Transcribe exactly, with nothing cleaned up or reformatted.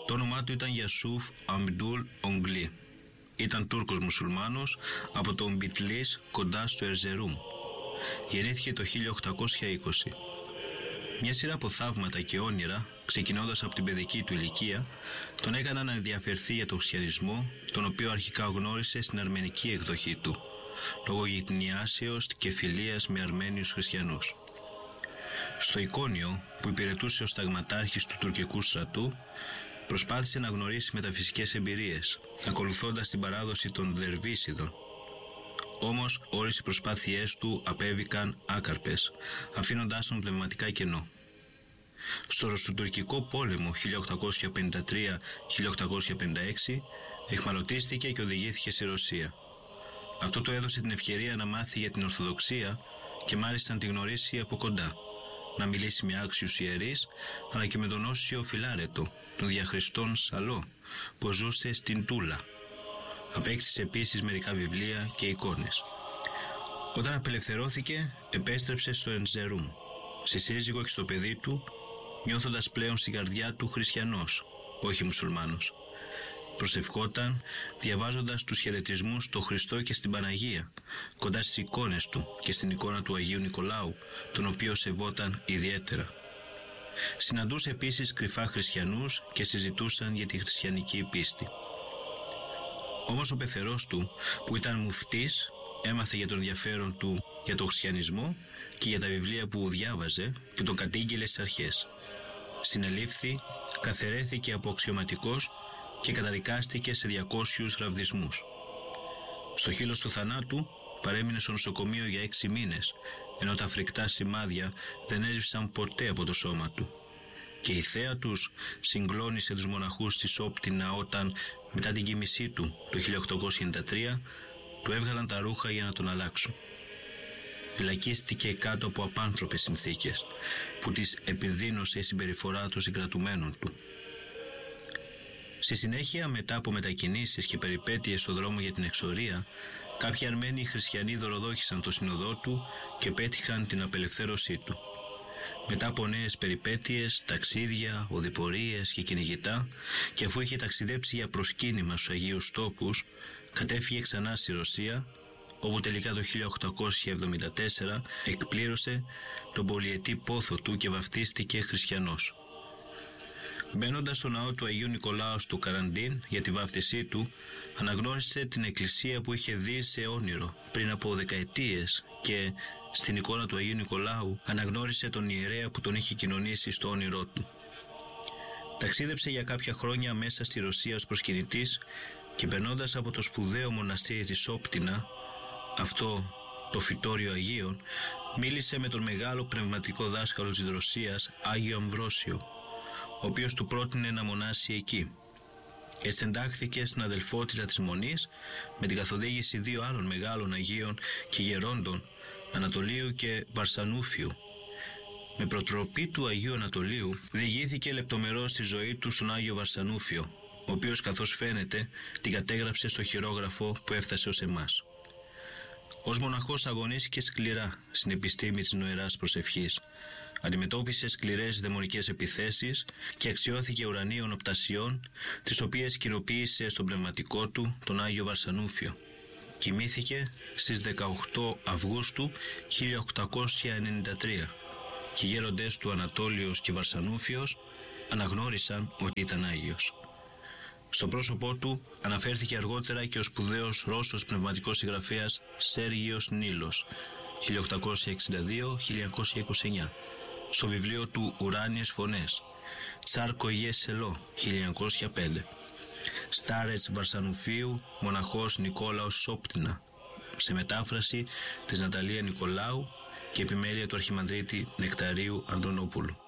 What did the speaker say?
Το όνομά του ήταν Γιασούφ Αμπντούλ Ογκλή. Ήταν Τούρκος μουσουλμάνος από τον Μπιτλής κοντά στο Ερζερούμ. Γεννήθηκε το χίλια οκτακόσια είκοσι. Μια σειρά από θαύματα και όνειρα, ξεκινώντας από την παιδική του ηλικία, τον έκαναν να ενδιαφερθεί για τον χριστιανισμό, τον οποίο αρχικά γνώρισε στην αρμενική εκδοχή του, λόγω γειτονιάσεως και φιλίας με Αρμένιους χριστιανούς. Στο Εικόνιο, που υπηρετούσε ως ταγματάρχης του τουρκικού στρατού, προσπάθησε να γνωρίσει μεταφυσικές εμπειρίες, ακολουθώντας την παράδοση των Δερβίσιδων. Όμως όλες οι προσπάθειές του απέβηκαν άκαρπες, αφήνοντάς τον πνευματικά κενό. Στο Ρωσοτουρκικό πόλεμο χίλια οκτακόσια πενήντα τρία με χίλια οκτακόσια πενήντα έξι εχμαλωτίστηκε και οδηγήθηκε στη Ρωσία. Αυτό του έδωσε την ευκαιρία να μάθει για την Ορθοδοξία και μάλιστα να τη γνωρίσει από κοντά, να μιλήσει με άξιους ιερείς, αλλά και με τον Όσιο Φιλάρετο, τον διαχριστόν Σαλό, που ζούσε στην Τούλα. Απέκτησε επίσης μερικά βιβλία και εικόνες. Όταν απελευθερώθηκε, επέστρεψε στο Ερζερούμ, στη σύζυγο και στο παιδί του, νιώθοντας πλέον στην καρδιά του χριστιανός, όχι μουσουλμάνος. Προσευχόταν, διαβάζοντας τους χαιρετισμούς στο Χριστό και στην Παναγία, κοντά στις εικόνες του και στην εικόνα του Αγίου Νικολάου, τον οποίο σεβόταν ιδιαίτερα. Συναντούσε επίσης κρυφά χριστιανούς και συζητούσαν για τη χριστιανική πίστη. Όμως ο πεθερός του, που ήταν μουφτής, έμαθε για τον ενδιαφέρον του για τον χριστιανισμό και για τα βιβλία που διάβαζε και τον κατήγγειλε στις αρχές. Συνελήφθη, καθαιρέθηκε από αξιωματικός και καταδικάστηκε σε διακόσιους ραβδισμούς. Στο χείλος του θανάτου παρέμεινε στο νοσοκομείο για έξι μήνες, ενώ τα φρικτά σημάδια δεν έσβησαν ποτέ από το σώμα του. Και η θέα τους συγκλώνησε τους μοναχούς της Όπτινα όταν, μετά την κοίμησή του το χίλια οκτακόσια ενενήντα τρία, του έβγαλαν τα ρούχα για να τον αλλάξουν. Φυλακίστηκε κάτω από απάνθρωπες συνθήκες, που τις επιδίνωσε η συμπεριφορά των συγκρατουμένων του. Στη συνέχεια, μετά από μετακινήσεις και περιπέτειες στο δρόμο για την εξορία, κάποιοι Αρμένοι χριστιανοί δωροδόχησαν το σύνοδό του και πέτυχαν την απελευθέρωσή του. Μετά από νέες περιπέτειες, ταξίδια, οδηπορίες και κυνηγητά, και αφού είχε ταξιδέψει για προσκύνημα στους Αγίους Τόπους, κατέφυγε ξανά στη Ρωσία, όπου τελικά το χίλια οκτακόσια εβδομήντα τέσσερα εκπλήρωσε τον πολυετή πόθο του και βαφτίστηκε χριστιανός. Μπαίνοντας στο ναό του Αγίου Νικολάου του Καραντίν για τη βάφτισή του, αναγνώρισε την εκκλησία που είχε δει σε όνειρο πριν από δεκαετίες και στην εικόνα του Αγίου Νικολάου αναγνώρισε τον ιερέα που τον είχε κοινωνήσει στο όνειρό του. Ταξίδεψε για κάποια χρόνια μέσα στη Ρωσία ως προσκυνητής και περνώντας από το σπουδαίο μοναστήρι της Όπτινα, αυτό το φυτόριο Αγίων, μίλησε με τον μεγάλο πνευματικό δάσκαλο της Ρωσίας, Άγιο Αμβρόσιο, ο οποίος του πρότεινε να μονάσει εκεί. Έτσι εντάχθηκε στην αδελφότητα της Μονής με την καθοδήγηση δύο άλλων μεγάλων Αγίων και γερόντων, Ανατολίου και Βαρσανούφιου. Με προτροπή του Αγίου Ανατολίου διηγήθηκε λεπτομερώς τη ζωή του στον Άγιο Βαρσανούφιο, ο οποίος, καθώς φαίνεται, την κατέγραψε στο χειρόγραφο που έφτασε ως εμάς. Ως μοναχός αγωνίστηκε σκληρά στην επιστήμη της νοεράς προσευχής. Αντιμετώπισε σκληρές δαιμονικές επιθέσεις και αξιώθηκε ουρανίων οπτασιών, τις οποίες κοινοποίησε στον πνευματικό του, τον Άγιο Βαρσανούφιο. Κοιμήθηκε στις δεκαοκτώ Αυγούστου χίλια οκτακόσια ενενήντα τρία και οι γέροντες του Ανατόλιος και Βαρσανούφιος αναγνώρισαν ότι ήταν Άγιος. Στο πρόσωπό του αναφέρθηκε αργότερα και ο σπουδαίος Ρώσος πνευματικός συγγραφέας Σέργιος Νίλος χίλια οκτακόσια εξήντα δύο με χίλια εννιακόσια είκοσι εννιά στο βιβλίο του «Ουράνιες φωνές», Τσάρκο Γε Σελό χίλια εννιακόσια πέντε, Στάρετς Βαρσανουφίου, μοναχός Νικόλαος Σόπτινα, σε μετάφραση της Ναταλία Νικολάου και επιμέλεια του Αρχιμανδρίτη Νεκταρίου Αντωνόπουλου.